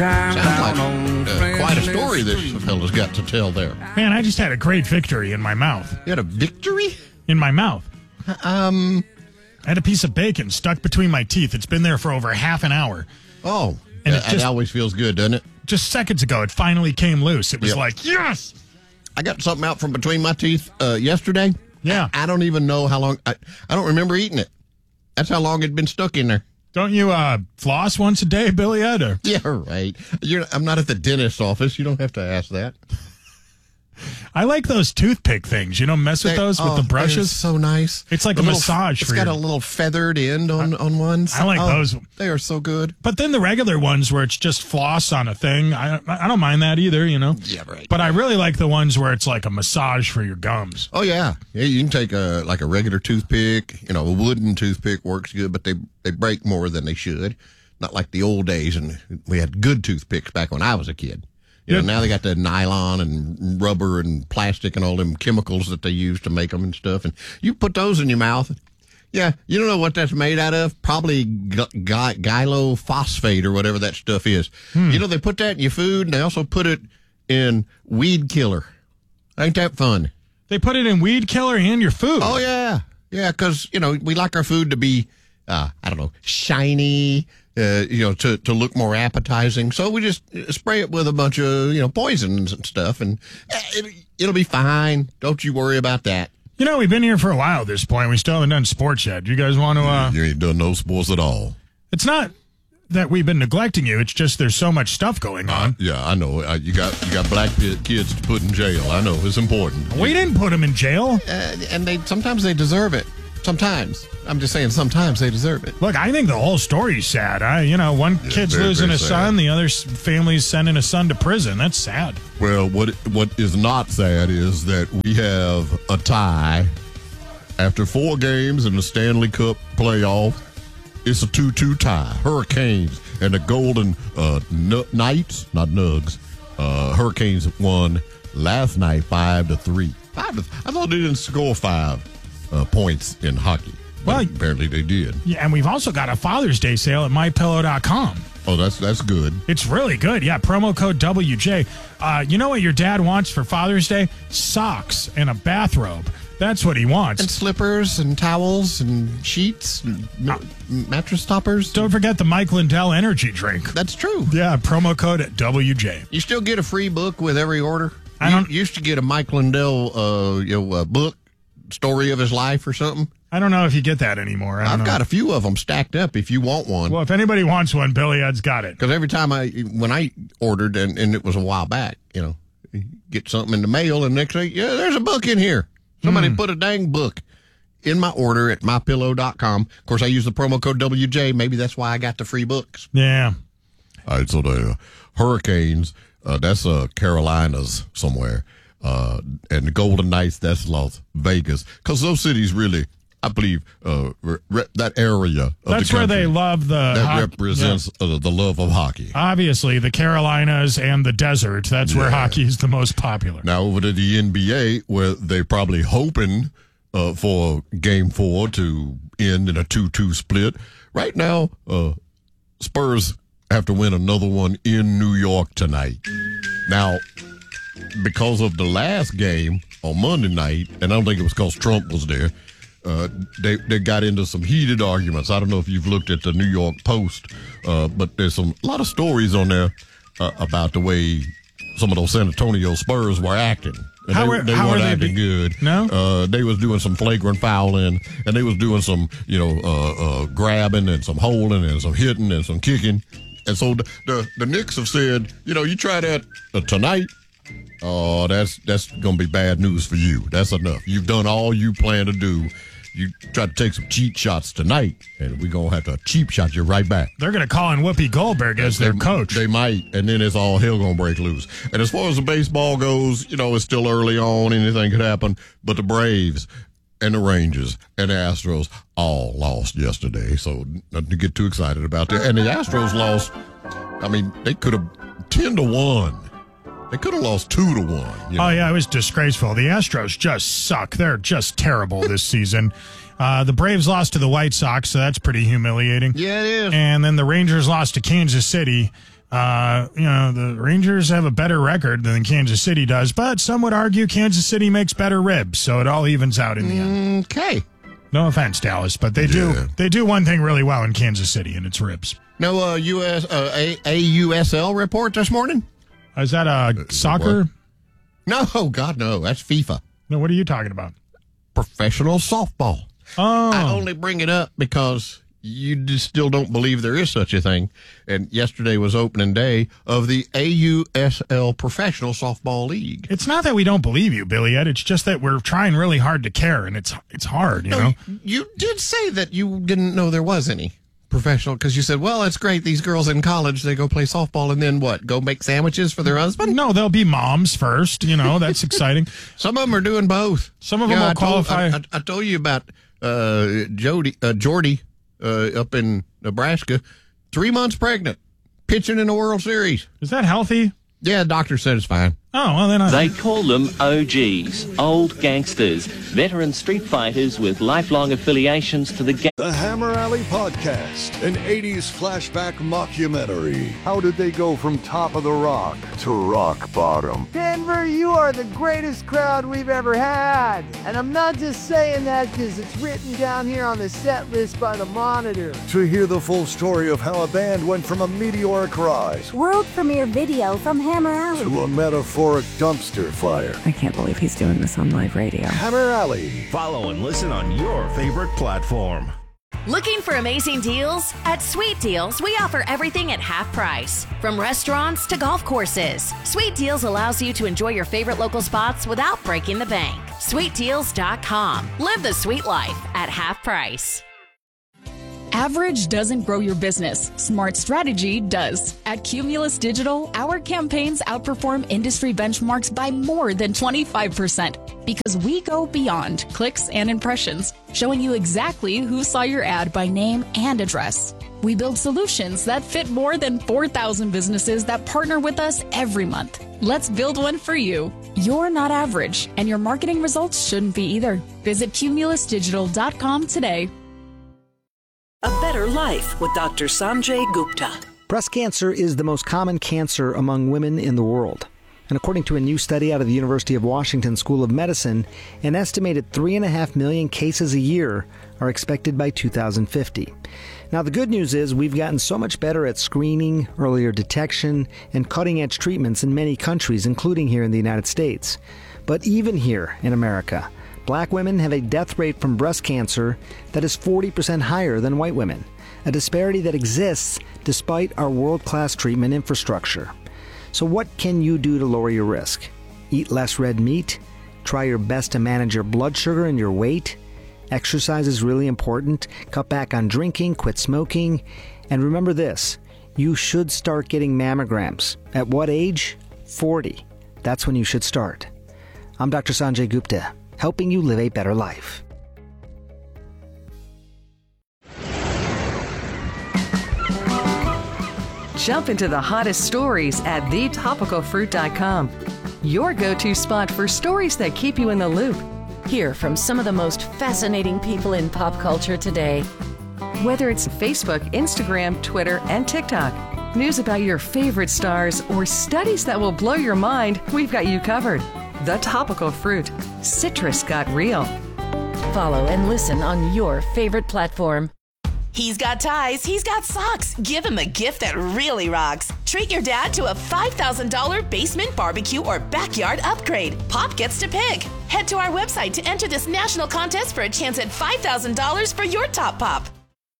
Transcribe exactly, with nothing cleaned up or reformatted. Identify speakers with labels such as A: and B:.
A: Sounds like uh, quite a story this fella's got to tell there.
B: Man, I just had a great victory in my mouth.
A: You had a victory?
B: In my mouth.
A: Um,
B: I had a piece of bacon stuck between my teeth. It's been there for over half an hour.
A: Oh,
B: and
A: it,
B: it, just,
A: it always feels good, doesn't it?
B: Just seconds ago, it finally came loose. It was
A: yep.
B: like, yes!
A: I got something out from between my teeth uh, yesterday.
B: Yeah.
A: I, I don't even know how long. I, I don't remember eating it. That's how long it'd been stuck in there.
B: Don't you uh, floss once a day, Billy Ed? Or?
A: Yeah, right. You're, I'm not at the dentist's office. You don't have to ask that.
B: I like those toothpick things. You know, mess with
A: they,
B: those
A: oh,
B: with the brushes.
A: So nice.
B: It's like
A: the
B: a
A: little,
B: massage.
A: It's
B: for
A: got
B: your...
A: a little feathered end on, on one.
B: I like
A: oh,
B: those.
A: They are so good.
B: But then the regular ones where it's just floss on a thing, I, I don't mind that either, you know?
A: Yeah, right.
B: But I really like the ones where it's like a massage for your gums.
A: Oh, yeah. Yeah, you can take a like a regular toothpick. You know, a wooden toothpick works good, but they, they break more than they should. Not like the old days, and we had good toothpicks back when I was a kid. You know, now they got the nylon and rubber and plastic and all them chemicals that they use to make them and stuff. And you put those in your mouth. Yeah, you don't know what that's made out of. Probably gy- gy- gylophosphate or whatever that stuff is. Hmm. You know, they put that in your food, and they also put it in weed killer. Ain't that fun?
B: They put it in weed killer and your food.
A: Oh, yeah. Yeah, because, you know, we like our food to be, uh, I don't know, shiny, Uh, you know, to, to look more appetizing. So we just spray it with a bunch of, you know, poisons and stuff, and it, it'll be fine. Don't you worry about that.
B: You know, we've been here for a while at this point. We still haven't done sports yet. Do you guys want to? Uh...
A: You ain't done no sports at all.
B: It's not that we've been neglecting you. It's just there's so much stuff going on.
A: Uh, yeah, I know. Uh, you got you got black kids to put in jail. I know. It's important.
B: We didn't put them in jail.
A: Uh, and they sometimes they deserve it. Sometimes. I'm just saying sometimes they deserve it.
B: Look, I think the whole story's sad. I, you know, one
A: yeah,
B: kid's
A: very,
B: losing
A: very
B: a
A: sad.
B: son, the other family's sending a son to prison. That's sad.
A: Well, what what is not sad is that we have a tie after four games in the Stanley Cup playoff. It's a two two tie. Hurricanes and the Golden uh, N- Knights, not Nugs. Uh, Hurricanes won last night five to three. Five to th- I thought they didn't score five uh, points in hockey. Well, but apparently they did.
B: Yeah, and we've also got a Father's Day sale at my pillow dot com.
A: Oh, that's that's good.
B: It's really good. Yeah, promo code W J. Uh, you know what your dad wants for Father's Day? Socks and a bathrobe. That's what he wants.
A: And slippers and towels and sheets and ma- mattress toppers.
B: Don't forget the Mike Lindell energy drink.
A: That's true.
B: Yeah, promo code at W J.
A: You still get a free book with every order?
B: I don't
A: you used to get a Mike Lindell uh, you know, uh, book, story of his life or something.
B: I don't know if you get that anymore. I don't
A: I've
B: know.
A: got a few of them stacked up if you want one.
B: Well, if anybody wants one, Billy Ed's got it.
A: Because every time I, when I ordered, and, and it was a while back, you know, you get something in the mail, and next thing, yeah, there's a book in here. Somebody mm. put a dang book in my order at my pillow dot com. Of course, I use the promo code W J. Maybe that's why I got the free books.
B: Yeah.
A: All right, so the Hurricanes, uh, that's uh, Carolinas somewhere. Uh, and the Golden Knights, that's Las Vegas. Because those cities really, I believe, uh, re- re- that area of
B: That's
A: the country,
B: where they love the
A: that
B: ho-
A: represents
B: yeah.
A: uh, the love of hockey.
B: Obviously, the Carolinas and the desert, that's
A: Yeah.
B: where hockey is the most popular.
A: Now over to the N B A, where they're probably hoping uh, for Game Four to end in a two two split. Right now, uh, Spurs have to win another one in New York tonight. Now, because of the last game on Monday night, and I don't think it was because Trump was there, uh, they they got into some heated arguments. I don't know if you've looked at the New York Post, uh, but there's some a lot of stories on there uh, about the way some of those San Antonio Spurs were acting. And
B: How
A: they,
B: were-
A: they
B: how
A: weren't
B: were they
A: acting
B: be-
A: good.
B: No?
A: Uh, they was doing some flagrant fouling, and they was doing some, you know, uh, uh, grabbing and some holding and some hitting and some kicking. And so the, the, the Knicks have said, you know, you try that uh, tonight, oh, that's that's going to be bad news for you. That's enough. You've done all you plan to do. You try to take some cheap shots tonight, and we're going to have to cheap shot you right back.
B: They're going to call in Whoopi Goldberg as their
A: They-
B: coach.
A: They might, and then it's all hell going to break loose. And as far as the baseball goes, you know, it's still early on. Anything could happen. But the Braves and the Rangers and the Astros all lost yesterday. So nothing to get too excited about that. And the Astros lost, I mean, they could have ten to one. They could have lost two to one. You know?
B: Oh, yeah, it was disgraceful. The Astros just suck. They're just terrible this season. Uh, the Braves lost to the White Sox, so that's pretty humiliating.
A: Yeah, it is.
B: And then the Rangers lost to Kansas City. Uh, you know, the Rangers have a better record than Kansas City does, but some would argue Kansas City makes better ribs, so it all evens out in the end.
A: Okay.
B: No offense, Dallas, but they do
A: Yeah.
B: they do one thing really well in Kansas City, and it's ribs.
A: No uh, U S uh, A- AUSL report this morning?
B: Is that uh, soccer?
A: No, God, no. That's FIFA.
B: No, what are you talking about?
A: Professional softball.
B: Oh,
A: I only bring it up because you just still don't believe there is such a thing. And yesterday was opening day of the A U S L Professional Softball League.
B: it's not that we don't believe you, Billy Ed. It's just that we're trying really hard to care, and it's it's hard, you
A: No,
B: know.
A: you did say that you didn't know there was any professional because you said, well, it's great. These girls in college, they go play softball and then what? Go make sandwiches for their husband?
B: No, they'll be moms first. You know, that's exciting.
A: Some of them are doing both.
B: Some of them
A: Yeah,
B: will
A: I told-
B: qualify.
A: I, I, I told you about uh, Jody, uh, Jordy uh, up in Nebraska, three months pregnant, pitching in the World Series.
B: Is that healthy?
A: Yeah, doctor said it's fine.
B: Oh, well, then I...
C: They call them O Gs, old gangsters, veteran street fighters with lifelong affiliations to the gang.
D: The Hammer Alley Podcast, an eighties flashback mockumentary. How did they go from top of the rock to rock bottom?
E: Denver, you are the greatest crowd we've ever had. And I'm not just saying that because it's written down here on the set list by the Monitor.
D: To hear the full story of how a band went from a meteoric rise
F: World premiere video from Hammer Alley.
D: to a metaphoric dumpster fire.
G: I can't believe he's doing this on live radio.
D: Hammer Alley.
H: Follow and listen on your favorite platform.
I: Looking for amazing deals? At Sweet Deals, we offer everything at half price. From restaurants to golf courses, Sweet Deals allows you to enjoy your favorite local spots without breaking the bank. sweet deals dot com. Live the sweet life at half price.
J: Average doesn't grow your business. Smart strategy does. At Cumulus Digital, our campaigns outperform industry benchmarks by more than twenty-five percent because we go beyond clicks and impressions, showing you exactly who saw your ad by name and address. We build solutions that fit more than four thousand businesses that partner with us every month. Let's build one for you. You're not average, and your marketing results shouldn't be either. Visit cumulus digital dot com today.
K: A Better Life with Doctor Sanjay Gupta.
L: Breast cancer is the most common cancer among women in the world. And according to a new study out of the University of Washington School of Medicine, an estimated three and a half million cases a year are expected by two thousand fifty. Now, the good news is we've gotten so much better at screening, earlier detection, and cutting-edge treatments in many countries, including here in the United States. But even here in America, Black women have a death rate from breast cancer that is forty percent higher than white women, a disparity that exists despite our world-class treatment infrastructure. So what can you do to lower your risk? Eat less red meat? Try your best to manage your blood sugar and your weight? Exercise is really important. Cut back on drinking, quit smoking. And remember this, you should start getting mammograms. At what age? forty. That's when you should start. I'm Doctor Sanjay Gupta, helping you live a better life.
M: Jump into the hottest stories at the topical fruit dot com. Your go-to spot for stories that keep you in the loop.
I: Hear from some of the most fascinating people in pop culture today.
M: Whether it's Facebook, Instagram, Twitter, and TikTok, news about your favorite stars, or studies that will blow your mind, we've got you covered. The Topical Fruit. Citrus got real.
I: Follow and listen on your favorite platform.
K: He's got ties, he's got socks. Give him a gift that really rocks. Treat your dad to a five thousand dollars basement barbecue or backyard upgrade. Pop gets to pick. Head to our website to enter this national contest for a chance at five thousand dollars for your Top Pop.